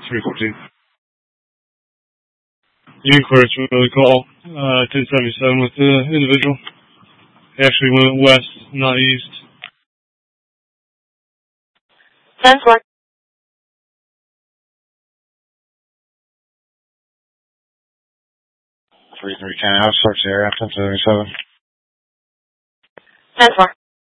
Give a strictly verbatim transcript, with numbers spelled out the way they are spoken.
three fourteen. The inquiry's really call, uh, ten seventy-seven with the individual. He actually went west, not east. ten four. three three ten, House Search area, ten seventy-seven. ten four.